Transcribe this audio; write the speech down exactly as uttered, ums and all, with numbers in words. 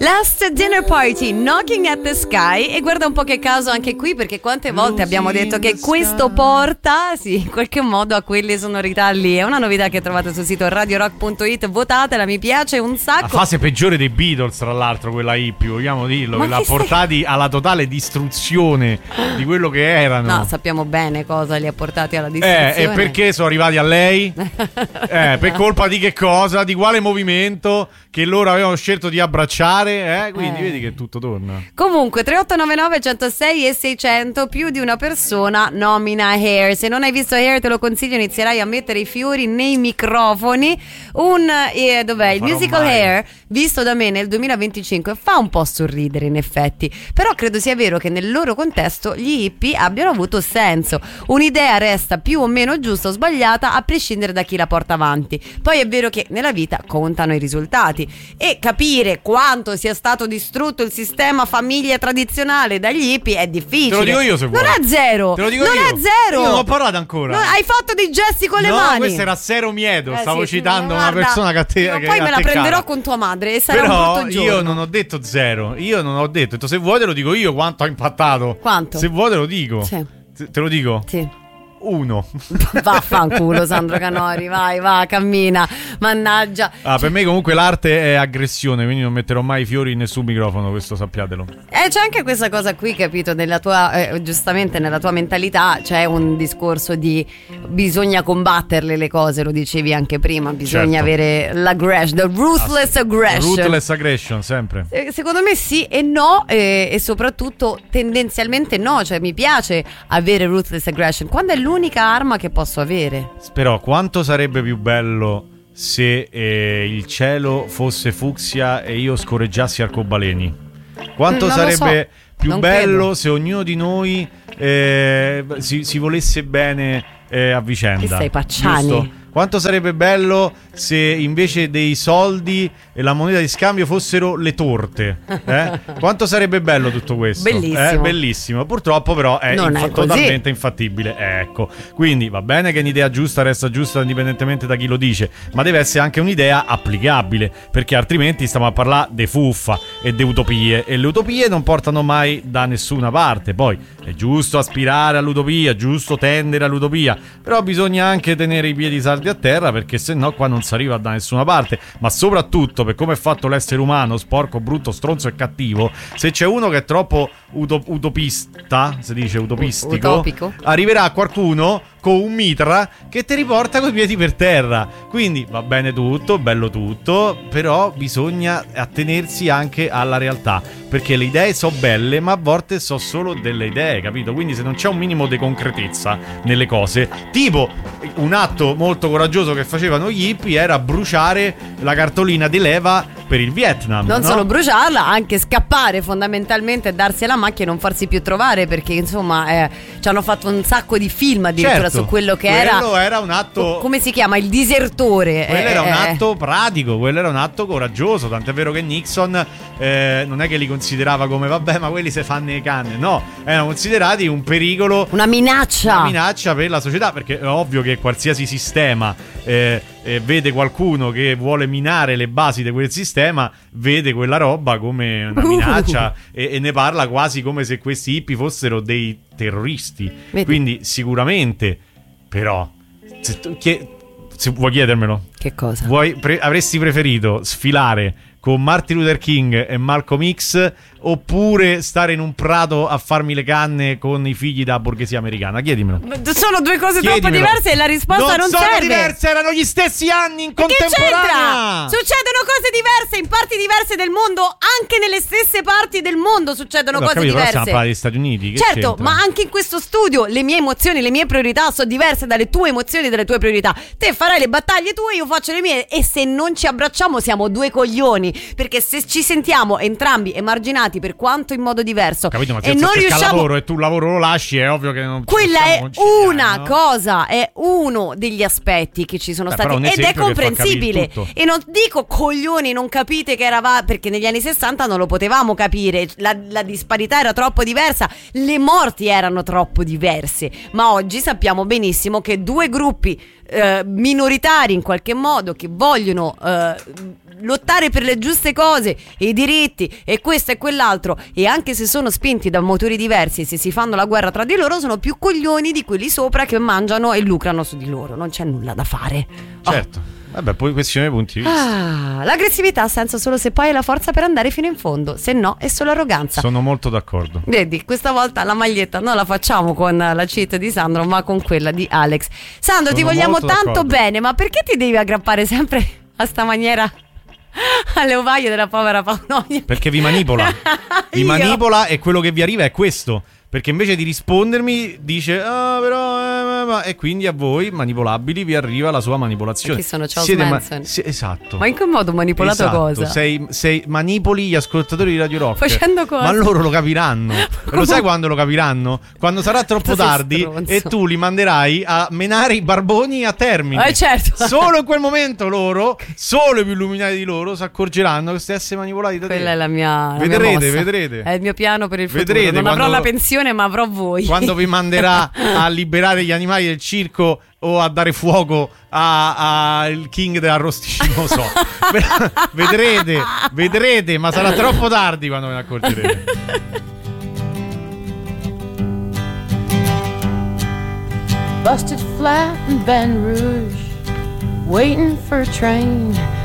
Last Dinner Party, Knocking at the Sky. E guarda un po' che caso anche qui, perché quante volte abbiamo detto che questo porta, sì, in qualche modo a quelle sonorità lì. È una novità che trovate sul sito radio rock punto it, votatela, mi piace un sacco. La fase peggiore dei Beatles, tra l'altro, quella hippie, vogliamo dirlo, Ma che l'ha che portati stai... alla totale distruzione di quello che erano. No, sappiamo bene cosa li ha portati alla distruzione. Eh, e perché sono arrivati a lei? eh, per colpa di che cosa? Di quale movimento che loro avevano scelto di abbracciare? Eh, quindi eh. vedi che tutto torna. Comunque tre otto nove nove uno zero sei e seicento, più di una persona nomina Hair. Se non hai visto Hair te lo consiglio, inizierai a mettere i fiori nei microfoni. Un eh, dov'è? Il musical mai. Hair, visto da me nel duemilaventicinque, fa un po' sorridere in effetti, però credo sia vero che nel loro contesto gli hippie abbiano avuto senso. Un'idea resta più o meno giusta o sbagliata a prescindere da chi la porta avanti. Poi è vero che nella vita contano i risultati, e capire quanto sia stato distrutto il sistema famiglia tradizionale dagli hippie è difficile. Te lo dico io se vuoi. Non è zero. Te lo dico non io. è zero. Io non ho parlato ancora. No, hai fatto dei gesti con le no, mani. No, questo era Sero Miedo. Eh, Stavo sì, citando guarda, una persona che a te. no, che poi me la prenderò cara. con tua madre e sarà Però un brutto giorno. io non ho detto zero. Io non ho detto. Ho detto, se vuoi te lo dico io quanto ha impattato. Quanto? Se vuoi te lo dico. Sì. Te, te lo dico? Sì. Uno. Vaffanculo Sandro Canori, vai, va, cammina, mannaggia. Ah, per me comunque l'arte è aggressione, quindi non metterò mai i fiori in nessun microfono, questo sappiatelo. Eh, c'è anche questa cosa qui, capito, nella tua, eh, giustamente nella tua mentalità c'è un discorso di bisogna combatterle le cose, lo dicevi anche prima, bisogna certo. avere l'aggression, the ruthless aggression. Ruthless aggression, sempre. Eh, secondo me sì e no, eh, e soprattutto tendenzialmente no, cioè mi piace avere ruthless aggression quando è l'unica arma che posso avere. Però quanto sarebbe più bello se eh, il cielo fosse fucsia e io scorreggiassi arcobaleni? Quanto non sarebbe so. più non bello credo. se ognuno di noi eh, si, si volesse bene eh, a vicenda? Che sei Pacciani? Giusto? Quanto sarebbe bello se invece dei soldi e la moneta di scambio fossero le torte? Eh? Quanto sarebbe bello tutto questo? Bellissimo. Eh? Bellissimo. Purtroppo però è, Non infa- è così. totalmente infattibile. Ecco. Quindi va bene che un'idea giusta resta giusta indipendentemente da chi lo dice, ma deve essere anche un'idea applicabile, perché altrimenti stiamo a parlare de fuffa e de utopie, e le utopie non portano mai da nessuna parte. Poi è giusto aspirare all'utopia, giusto tendere all'utopia, però bisogna anche tenere i piedi saldi a terra, perché se no qua non si arriva da nessuna parte. Ma soprattutto per come è fatto l'essere umano, sporco, brutto, stronzo e cattivo, se c'è uno che è troppo utop- utopista, si dice utopistico, utopico, arriverà qualcuno con un mitra che ti riporta coi piedi per terra. Quindi va bene tutto, bello tutto, però bisogna attenersi anche alla realtà, perché le idee so belle, ma a volte so solo delle idee, capito? Quindi se non c'è un minimo di concretezza nelle cose, tipo un atto molto coraggioso che facevano gli hippie era bruciare la cartolina di leva per il Vietnam. Non no? solo bruciarla, anche scappare fondamentalmente e darsi alla macchia e non farsi più trovare, perché insomma eh, ci hanno fatto un sacco di film addirittura certo, su quello che quello era era un atto, come si chiama, il disertore. quello eh, era un eh. atto pratico, quello era un atto coraggioso, tant'è vero che Nixon eh, non è che li considerava come vabbè ma quelli se fanno le canne, no, erano considerati un pericolo, una minaccia una minaccia per la società, perché è ovvio che qualsiasi sistema eh, eh, vede qualcuno che vuole minare le basi di quel sistema, vede quella roba come una minaccia uh. e, e ne parla quasi come se questi hippie fossero dei terroristi. Vedi. Quindi sicuramente, però se, tu, chie, se vuoi chiedermelo, che cosa? Vuoi, pre, avresti preferito sfilare con Martin Luther King e Malcolm X oppure stare in un prato a farmi le canne con i figli da borghesia americana? Chiedimelo. Sono due cose Chiedimelo. troppo diverse e la risposta non, non sono serve. diverse, erano gli stessi anni in Che contemporanea. c'entra? Succedono cose diverse in parti diverse del mondo, anche nelle stesse parti del mondo succedono Allora, cose capito, diverse. Però stiamo parlando degli Stati Uniti. Che certo, c'entra? ma anche in questo studio le mie emozioni, le mie priorità sono diverse dalle tue emozioni e dalle tue priorità. Te farai le battaglie tue, io faccio le mie, e se non ci abbracciamo siamo due coglioni, perché se ci sentiamo entrambi emarginati per quanto in modo diverso, capito, ma e se non cerca riusciamo lavoro e tu il lavoro lo lasci, è ovvio che non quella è una no? cosa, è uno degli aspetti che ci sono Beh, stati, ed è comprensibile. E non dico coglioni, non capite che eravate, perché negli anni sessanta non lo potevamo capire, la, la disparità era troppo diversa, le morti erano troppo diverse, ma oggi sappiamo benissimo che due gruppi eh, minoritari in qualche modo, che vogliono eh, lottare per le giuste cose e i diritti e questo e quell'altro, e anche se sono spinti da motori diversi, se si fanno la guerra tra di loro, sono più coglioni di quelli sopra che mangiano e lucrano su di loro. Non c'è nulla da fare. Certo. Oh. Vabbè, poi questione di punti di vista. Ah, l'aggressività ha senso solo se poi hai la forza per andare fino in fondo, se no è solo arroganza. Sono molto d'accordo. Vedi, questa volta la maglietta non la facciamo con la cheat di Sandro, ma con quella di Alex. Sandro, Sono ti vogliamo tanto d'accordo. bene, ma perché ti devi aggrappare sempre a sta maniera alle ovaie della povera Paunonia? Perché vi manipola. Vi manipola e quello che vi arriva è questo. Perché invece di rispondermi dice ah però eh, ma, e quindi a voi manipolabili vi arriva la sua manipolazione. Perché sono Charles Siete Manson ma- si- Esatto. Ma in che modo manipolato esatto. cosa? Sei, sei manipoli gli ascoltatori di Radio Rock. Facendo cosa? Ma loro lo capiranno. Lo sai quando lo capiranno? Quando sarà troppo tardi stronzo. E tu li manderai a menare i barboni a termine. Eh certo. Solo in quel momento loro, solo i più illuminati di loro, si accorgeranno che stai essere manipolati da te. Quella è la mia Vedrete, la mia mossa. vedrete. È il mio piano per il futuro. Vedrete non avrò quando... la pensione, ma avrò voi. Quando vi manderà a liberare gli animali del circo o a dare fuoco al king dell'arrosticino, non so. vedrete, vedrete, ma sarà troppo tardi quando ve ne accorgerete. Busted flat in Baton Rouge, waiting for a train.